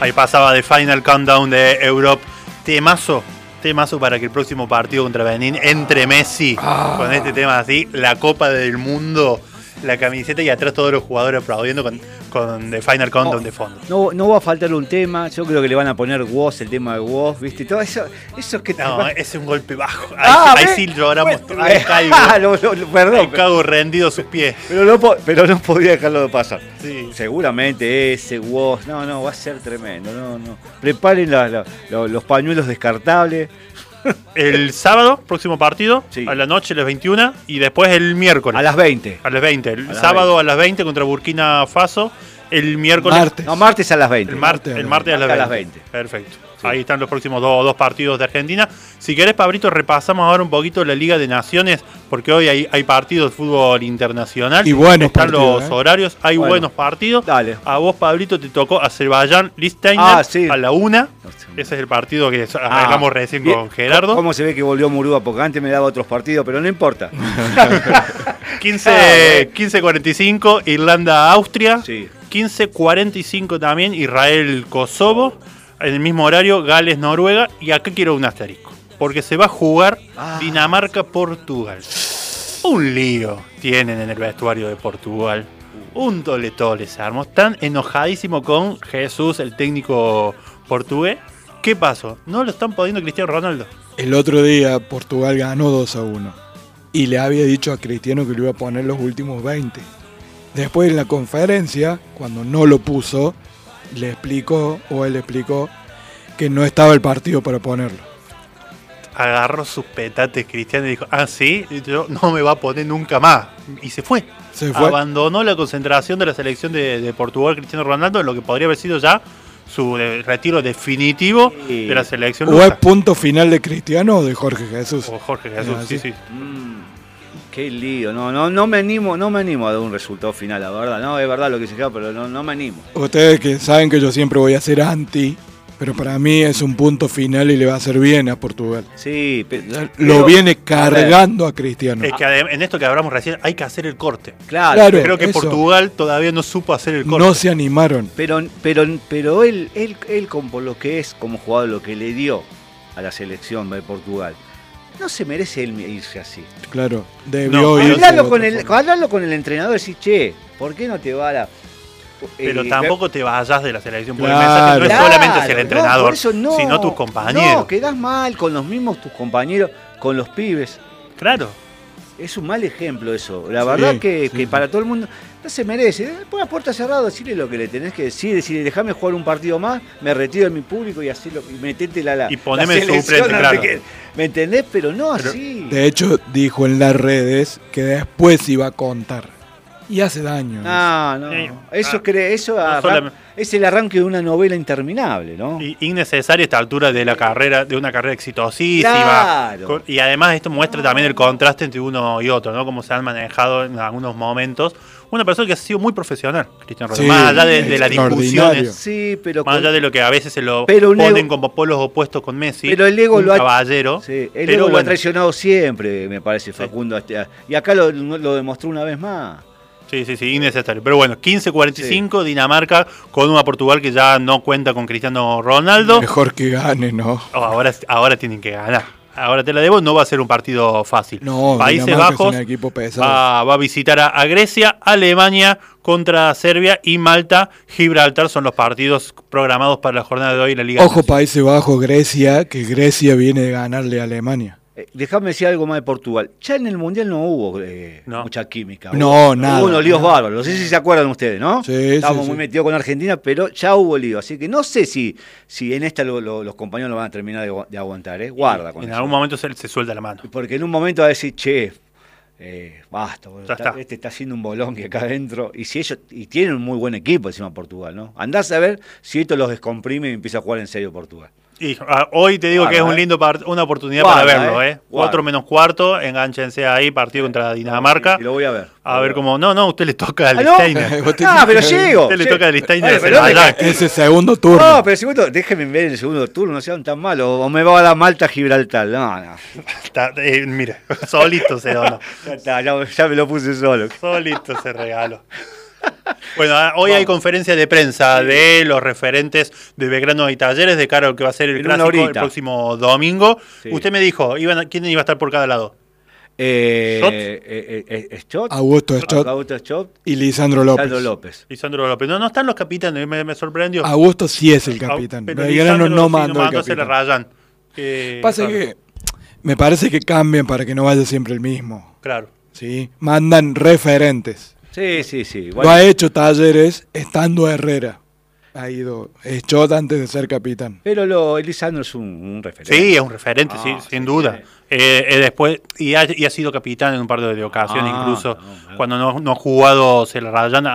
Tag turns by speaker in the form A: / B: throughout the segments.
A: Ahí pasaba de Final Countdown de Europe. Temazo para que el próximo partido contra Benín entre Messi con este tema así, la Copa del Mundo, la camiseta y atrás todos los jugadores aplaudiendo con The Final Countdown de fondo.
B: No va a faltar un tema, yo creo que le van a poner Woz, el tema de Woz, ¿viste? Todo eso que
A: no, ese es un golpe bajo. Ahí sí lloramos.
B: Perdón.
A: Cago rendido a sus pies.
B: Pero no podía dejarlo de pasar.
A: Sí.
B: Seguramente ese Woz, no, va a ser tremendo. No. Preparen los pañuelos descartables.
A: El sábado, próximo partido,
B: sí,
A: a la noche, a las 21, y después el miércoles.
B: A las 20.
A: A las 20. El sábado 20. A las 20 contra Burkina Faso. El miércoles.
B: Martes a las 20.
A: El martes a las 20. Perfecto. Sí. Ahí están los próximos dos partidos de Argentina. Si querés, Pablito, repasamos ahora un poquito la Liga de Naciones, porque hoy hay partidos de fútbol internacional.
C: Y buenos
A: están
C: partidos,
A: los horarios, hay buenos partidos.
B: Dale.
A: A vos, Pablito, te tocó Azerbaiyán-Liechtenstein a la 1. Ese es el partido que arrancamos recién con Gerardo.
B: ¿Cómo se ve que volvió Murúa? Porque antes me daba otros partidos, pero no importa.
A: 15:45, Irlanda-Austria.
B: Sí.
A: 15:45 también, Israel-Kosovo. En el mismo horario, Gales-Noruega. Y acá quiero un asterisco, porque se va a jugar Dinamarca-Portugal. Un lío tienen en el vestuario de Portugal. Un tole se armó. Están enojadísimos con Jesús, el técnico portugués. ¿Qué pasó? No lo están pudiendo Cristiano Ronaldo.
C: El otro día Portugal ganó 2-1 y le había dicho a Cristiano que le iba a poner los últimos 20. Después en la conferencia, cuando no lo puso, él explicó que no estaba el partido para ponerlo.
A: Agarró sus petates Cristiano y dijo, sí, yo no me va a poner nunca más. Y se fue. Abandonó la concentración de la selección de Portugal, Cristiano Ronaldo, en lo que podría haber sido ya su retiro definitivo de la selección.
C: ¿O es punto final de Cristiano o de Jorge Jesús?
A: O Jorge Jesús, sí.
B: Qué lío, no me animo a dar un resultado final, la verdad. No, es verdad lo que se queda, pero no me animo.
C: Ustedes que saben que yo siempre voy a ser anti, pero para mí es un punto final y le va a hacer bien a Portugal.
B: Sí,
C: lo viene cargando a Cristiano.
A: Es que en esto que hablamos recién hay que hacer el corte.
B: Claro,
A: creo que Portugal todavía no supo hacer el corte.
C: No se animaron.
B: Pero él como lo que es como jugador, lo que le dio a la selección de Portugal, no se merece él irse así.
C: Claro, debió irse.
B: Hablarlo con el entrenador y decir, che, ¿por qué no te va a la...?
A: Pero tampoco te vayas de la selección, porque el mensaje no es solamente hacia el entrenador, sino tus compañeros.
B: No, quedás mal con los mismos tus compañeros, con los pibes.
A: Claro.
B: Es un mal ejemplo eso. La verdad que para todo el mundo no se merece. Después a puerta cerrada, decirle lo que le tenés que decir. Decirle, déjame jugar un partido más, me retiro de mi público y así y metete
A: y poneme el suplente, claro.
B: ¿Me entendés? Pero no así.
C: De hecho, dijo en las redes que después iba a contar. Y hace daño.
B: No. Eso es el arranque de una novela interminable, ¿no?
A: Innecesaria a esta altura de la carrera, de una carrera exitosísima.
B: Claro.
A: Y además esto muestra también el contraste entre uno y otro, ¿no? Cómo se han manejado en algunos momentos. Una persona que ha sido muy profesional, Cristiano Ronaldo. Más allá de las discusiones.
B: Sí, pero
A: más allá de lo que a veces se lo ponen como polos opuestos con Messi.
B: Pero el ego
A: caballero.
B: Sí, el ego lo ha traicionado siempre, me parece, Facundo. Y acá lo demostró una vez más.
A: Sí, innecesario. Pero bueno, 15:45, Dinamarca con una Portugal que ya no cuenta con Cristiano Ronaldo.
C: Mejor que gane, ¿no?
A: Ahora tienen que ganar. Ahora te la debo, no va a ser un partido fácil.
C: No,
A: Países
C: Dinamarca
A: Bajos
C: es un equipo pesado.
A: va a visitar a Grecia, Alemania contra Serbia y Malta, Gibraltar. Son los partidos programados para la jornada de hoy en la Liga.
C: Ojo, Países Bajos, Grecia, que Grecia viene de ganarle a Alemania.
B: Déjame decir algo más de Portugal. Ya en el Mundial no hubo mucha química.
C: Nada.
B: Hubo unos líos bárbaros. No sé si se acuerdan ustedes, ¿no?
C: Sí,
B: estábamos muy metidos con Argentina, pero ya hubo lío. Así que no sé si en esta los compañeros lo van a terminar de aguantar. Guarda con eso.
A: En algún momento se suelta la mano.
B: Porque en un momento va a decir, che, basta. Este está haciendo un bolón que acá adentro. Y tienen un muy buen equipo encima Portugal, ¿no? Andás a ver si esto los descomprime y empieza a jugar en serio Portugal.
A: Y hoy te digo que es una oportunidad para verlo, Otro menos cuarto, enganchense ahí, partido contra Dinamarca.
B: Y lo voy a ver.
A: A ver cómo. No, usted le toca al Steiner.
B: Pero llego.
A: Usted le toca al Steiner.
C: Ese segundo turno.
B: No, pero déjeme ver el segundo turno, no sean tan malos. O me va a la Malta Gibraltar. No.
A: Mira, solito se donó.
B: Ya me lo puse solo.
A: Solito se regaló. Bueno, hoy hay conferencia de prensa de los referentes de Belgrano y Talleres de cara a lo que va a ser el clásico el próximo domingo. Sí. Usted me dijo, ¿quién iba a estar por cada lado?
B: Schott,
C: Augusto Schott y Lisandro López.
A: Lisandro López. No están los capitanes, me sorprendió.
C: Augusto sí es el capitán.
A: Pero Belgrano no mandó el capitán. Se le rayan.
C: Pasa que me parece que cambian para que no vaya siempre el mismo.
A: Claro.
C: ¿Sí? Mandan referentes.
B: Sí.
C: Bueno. Lo ha hecho Talleres estando Herrera. Ha ido Schott antes de ser capitán.
B: Pero Lisandro es un referente.
A: Sí, es un referente, sin duda. Después y ha sido capitán en un par de ocasiones, incluso cuando no ha jugado se la rayan.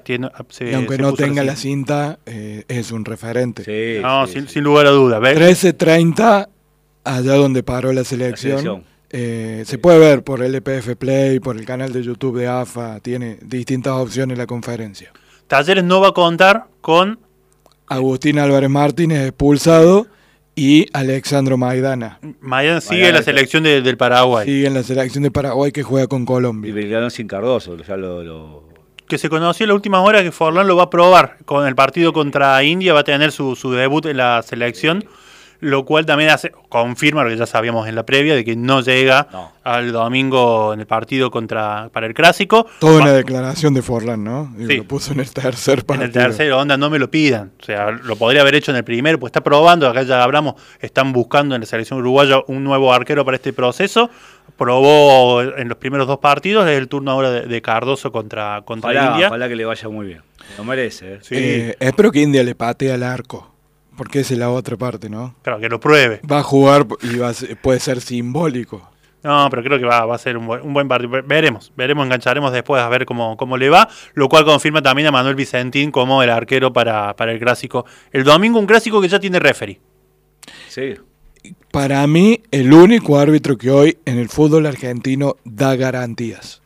C: Y aunque no tenga la cinta, es un referente.
A: Sin lugar a duda.
C: 13:30, allá donde paró la selección. Se puede ver por LPF Play, por el canal de YouTube de AFA, tiene distintas opciones la conferencia.
A: Talleres no va a contar con
C: Agustín Álvarez Martínez expulsado y Alexandro Maidana.
A: Maidana sigue en la selección del Paraguay.
C: Sigue en la selección de Paraguay que juega con Colombia.
B: Y Belgrano sin Cardoso, ya
A: que se conoció en la última hora que Forlán lo va a probar con el partido contra India, va a tener su debut en la selección. Lo cual también confirma lo que ya sabíamos en la previa, de que no llega al domingo en el partido para el Clásico.
C: Toda una declaración de Forlán, ¿no? Sí. Lo puso en el tercer partido.
A: En el tercero, no me lo pidan. O sea, lo podría haber hecho en el primero, pues está probando, acá ya hablamos, están buscando en la selección uruguaya un nuevo arquero para este proceso. Probó en los primeros 2 partidos, es el turno ahora de Cardoso contra India.
B: Ojalá que le vaya muy bien. Lo merece.
C: Sí. Espero que India le patee al arco. Porque esa es la otra parte, ¿no?
A: Claro, que lo pruebe.
C: Va a jugar y puede ser simbólico.
A: No, pero creo que va a ser un buen partido. Veremos, engancharemos después a ver cómo le va. Lo cual confirma también a Manuel Vicentín como el arquero para el Clásico. El domingo un Clásico que ya tiene referee.
B: Sí.
C: Para mí, el único árbitro que hoy en el fútbol argentino da garantías.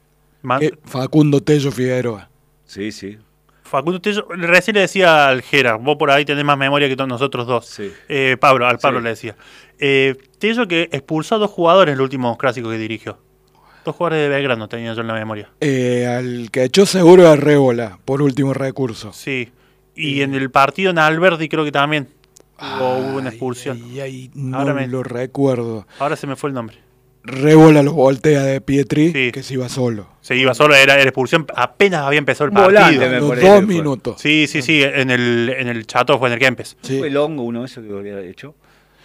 C: Facundo Tello Figueroa.
B: Sí.
A: Facundo Tello, recién le decía al Jera, vos por ahí tenés más memoria que todos nosotros dos.
B: Sí.
A: Pablo le decía. Tello que expulsó a 2 jugadores en el último Clásico que dirigió. 2 jugadores de Belgrano tenía yo en la memoria.
C: Al que echó seguro a Rébola, por último recurso.
A: Sí. Y en el partido en Alberdi creo que también hubo una expulsión.
C: No lo recuerdo.
A: Ahora se me fue el nombre.
C: Rébola lo voltea de Pietri, que se iba solo.
A: Se iba solo, era expulsión, apenas había empezado el partido.
C: Los 2 minutos.
A: Sí, en el Chato fue en el Kempes.
B: Sí. ¿Fue Longo uno eso que había hecho?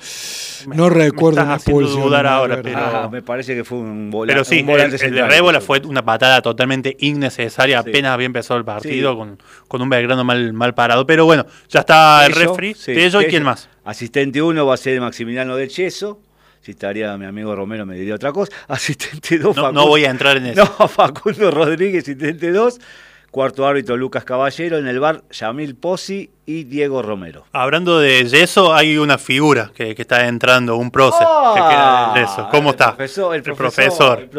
C: No recuerdo una expulsión.
A: Dudar ahora, pero
B: me parece que fue un volante.
A: Pero sí, el de Rébola fue una patada totalmente innecesaria, apenas había empezado el partido con un Belgrano mal parado. Pero bueno, ya está el referee, Tello y quién más.
B: Asistente 1 va a ser Maximiliano del Cheso. Si estaría mi amigo Romero me diría otra cosa. Asistente 2,
A: no voy a entrar en eso.
B: Facundo Rodríguez, asistente 2. Cuarto árbitro Lucas Caballero. En el bar Yamil Pozzi y Diego Romero.
A: Hablando de yeso, hay una figura que está entrando, un prócer que queda de yeso. ¿Cómo está?
B: El profesor.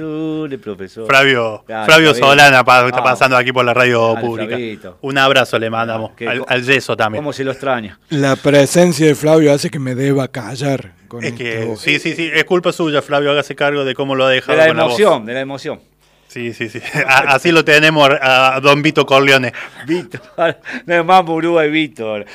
A: Flavio Solana está pasando aquí por la radio pública. Flavito. Un abrazo le mandamos al yeso también.
B: ¿Cómo se lo extraña?
C: La presencia de Flavio hace que me deba callar.
A: Sí, es culpa suya, Flavio, hágase cargo de cómo lo ha dejado
B: de la emoción.
A: Sí. Así lo tenemos a don Vito Corleone.
B: No es más Burúa y Víctor.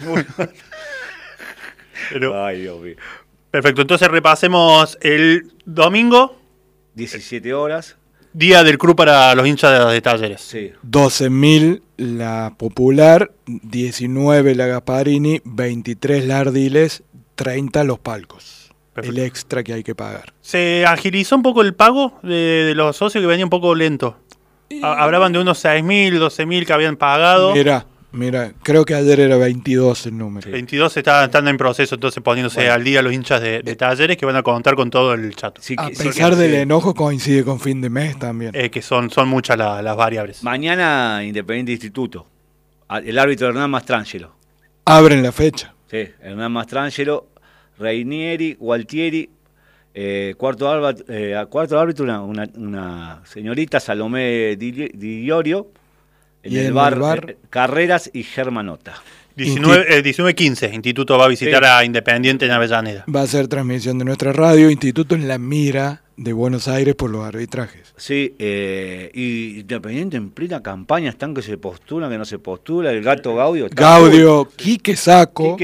A: Ay, Dios mío. Perfecto, entonces repasemos el domingo.
B: 17 horas.
A: Día del Club para los hinchas de Talleres.
B: Sí.
C: 12.000 la Popular, 19 la Gasparini, 23 la Ardiles, 30 los palcos. Perfecto. El extra que hay que pagar.
A: ¿Se agilizó un poco el pago de los socios que venía un poco lento? Hablaban de unos 6.000, 12.000 que habían pagado.
C: Mira, creo que ayer era 22 el número.
A: 22 están en proceso, entonces poniéndose al día los hinchas de Talleres que van a contar con todo el chat.
C: Sí, a pesar del enojo coincide con fin de mes también.
A: Que son muchas las variables.
B: Mañana Independiente Instituto. El árbitro Hernán Mastrangelo.
C: Abren la fecha.
B: Sí, Hernán Mastrangelo. Reinieri, Gualtieri, cuarto árbitro, una señorita Salomé Di en el bar Carreras y Germanota.
A: 19-15, Instituto va a visitar a Independiente en Avellaneda.
C: Va a ser transmisión de nuestra radio, Instituto en la mira de Buenos Aires por los arbitrajes.
B: Sí, y Independiente en plena campaña, están que se postulan, que no se postula, el gato Gaudio.
C: Gaudio, Quique Sacco.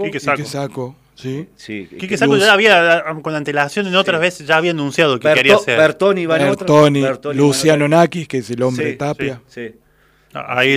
C: Sí.
B: Sí.
A: Quique Sacco ya había, con antelación en otras veces, ya había anunciado que quería ser.
B: Bertoni,
C: Luciano Nakis, que es el hombre de Tapia.
B: Sí.
A: Ahí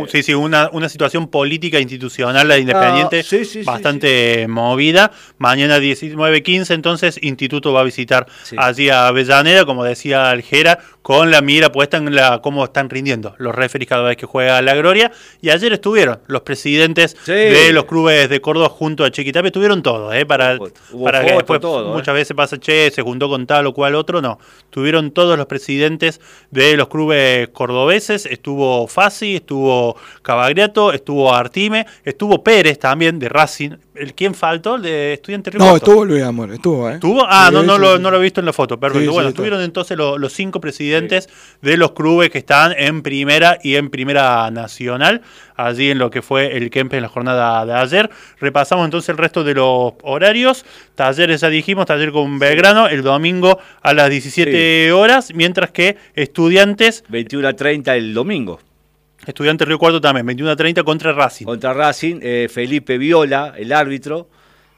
A: una situación política institucional la de Independiente bastante movida. Mañana 19:15 entonces Instituto va a visitar allí a Avellaneda, como decía Aljera, con la mira puesta en cómo están rindiendo los referees cada vez que juega la Gloria. Y ayer estuvieron los presidentes de los clubes de Córdoba junto a Chiquitapia, estuvieron todos, para que después muchas veces pasa, se juntó con tal o cual otro, no. Estuvieron todos los presidentes de los clubes cordobeses, estuvo Fassi, estuvo Cavagriato, estuvo Artime, estuvo Pérez también de Racing. ¿Quién faltó? El de Estudiante Río Cuarto.
C: No, estuvo Luis Amor, estuvo.
A: ¿Estuvo? No lo he visto en la foto, perfecto. Bueno, estuvieron entonces los 5 presidentes de los clubes que están en Primera y en Primera Nacional, allí en lo que fue el Kempes en la jornada de ayer. Repasamos entonces el resto de los horarios. Talleres ya dijimos, taller con Belgrano, el domingo a las 17 horas, mientras que Estudiantes...
B: 21:30 el domingo.
A: Estudiantes Río Cuarto también, 21:30 contra Racing.
B: Contra Racing, Felipe Viola, el árbitro,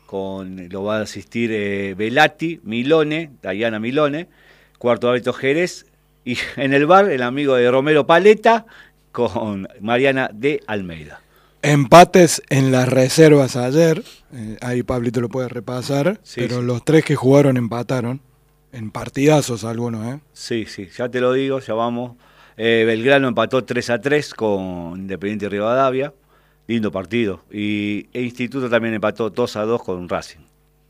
B: lo va a asistir Velati, Milone, Dayana Milone, cuarto árbitro Jerez, y en el bar el amigo de Romero Paleta con Mariana de Almeida.
C: Empates en las reservas ayer, ahí Pablito lo puede repasar, pero los 3 que jugaron empataron, en partidazos algunos.
B: Sí, ya te lo digo, ya vamos. Belgrano empató 3-3 con Independiente Rivadavia, lindo partido. Y Instituto también empató 2-2 con Racing.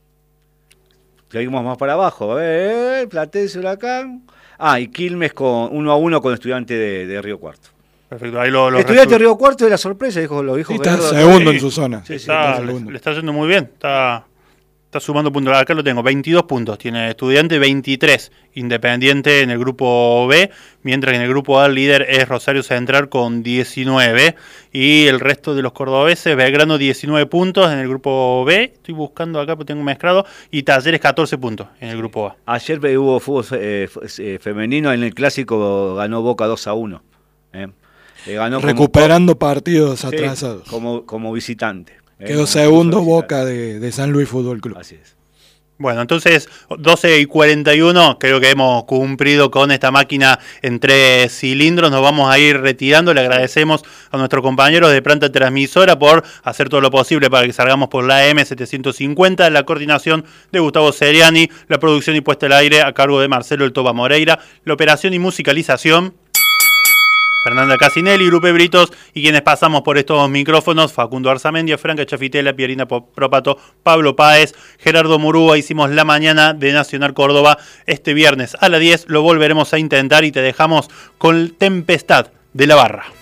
B: Seguimos más para abajo, Platense, Huracán. Y Quilmes con 1-1 con Estudiante de Río Cuarto.
A: Perfecto, ahí
B: Estudiante de Río Cuarto es la sorpresa, lo dijo.
C: Está segundo en su zona.
A: Le está yendo muy bien, está sumando puntos. Acá lo tengo, 22 puntos tiene Estudiante, 23 Independiente en el grupo B, mientras que en el grupo A el líder es Rosario Central con 19, y el resto de los cordobeses, Belgrano 19 puntos en el grupo B, estoy buscando acá porque tengo mezclado, y Talleres 14 puntos en el grupo A.
B: Ayer hubo fútbol femenino, en el clásico ganó Boca 2-1. Ganó
C: recuperando partidos atrasados.
B: Como visitante.
C: Quedó segundo Boca de San Luis Fútbol Club.
B: Así es.
A: Bueno, entonces 12:41, creo que hemos cumplido con esta máquina en 3 cilindros, nos vamos a ir retirando, le agradecemos a nuestros compañeros de planta transmisora por hacer todo lo posible para que salgamos por la AM750, la coordinación de Gustavo Seriani, la producción y puesta al aire a cargo de Marcelo El Toba Moreira, la operación y musicalización Fernanda Casinelli, Grupo Britos, y quienes pasamos por estos micrófonos, Facundo Arzamendia, Franca Chafitela, Pierina Própato, Pablo Páez, Gerardo Murúa. Hicimos la mañana de Nacional Córdoba este viernes a las 10, lo volveremos a intentar y te dejamos con Tempestad de la Barra.